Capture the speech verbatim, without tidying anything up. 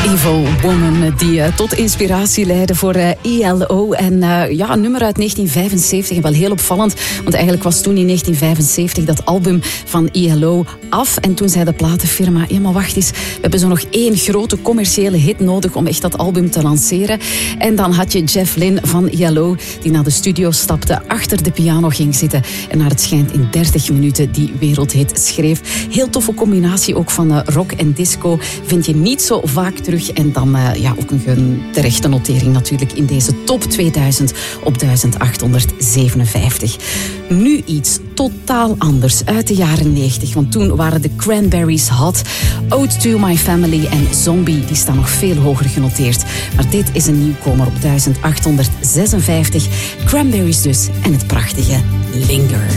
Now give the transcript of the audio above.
Evil Woman, die uh, tot inspiratie leidde voor uh, E L O. En uh, ja, een nummer uit negentien vijfenzeventig, en wel heel opvallend. Want eigenlijk was toen in negentien vijfenzeventig dat album van E L O af. En toen zei de platenfirma, ja maar wacht eens, we hebben zo nog één grote commerciële hit nodig om echt dat album te lanceren. En dan had je Jeff Lynne van E L O, die naar de studio stapte, achter de piano ging zitten en naar het schijnt in dertig minuten die wereldhit schreef. Heel toffe combinatie ook van uh, rock en disco. Vind je niet zo vaak terug. En dan uh, ja, ook een terechte notering natuurlijk in deze top tweeduizend op duizend achthonderdzevenenvijftig. Nu iets totaal anders uit de jaren negentig. Want toen waren de Cranberries hot. Ode to My Family en Zombie, die staan nog veel hoger genoteerd. Maar dit is een nieuwkomer op duizend achthonderdzesenvijftig. Cranberries dus en het prachtige Linger.